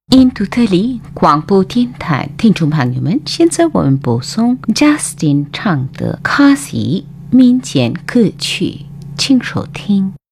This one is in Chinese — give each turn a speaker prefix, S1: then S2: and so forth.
S1: 印度特里广播电台听众朋友们，现在我们播送 Justin 唱的卡西民间歌曲，请收听。